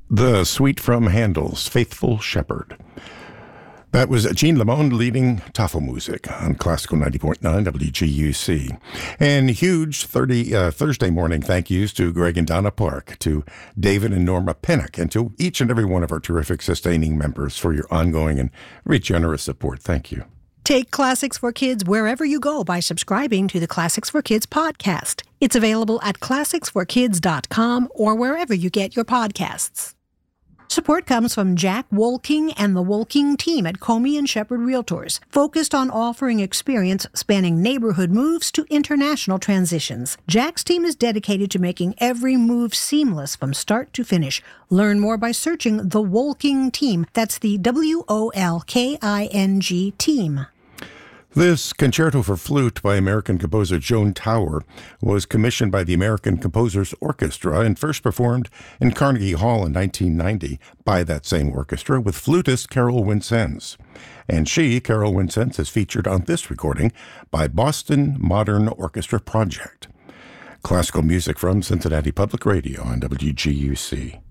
The suite from Handel's Faithful Shepherd. That was Jean Lamond leading Tafelmusik on Classical 90.9 WGUC. And huge Thursday morning thank yous to Greg and Donna Park, to David and Norma Pinnock, and to each and every one of our terrific sustaining members for your ongoing and very generous support. Thank you. Take Classics for Kids wherever you go by subscribing to the Classics for Kids podcast. It's available at classicsforkids.com or wherever you get your podcasts. Support comes from Jack Wolking and the Wolking team at Comey and Shepherd Realtors, focused on offering experience spanning neighborhood moves to international transitions. Jack's team is dedicated to making every move seamless from start to finish. Learn more by searching the Wolking team. That's the WOLKING team. This concerto for flute by American composer Joan Tower was commissioned by the American Composers Orchestra and first performed in Carnegie Hall in 1990 by that same orchestra with flutist Carol Wincenz. And Carol Wincenz, is featured on this recording by Boston Modern Orchestra Project. Classical music from Cincinnati Public Radio on WGUC.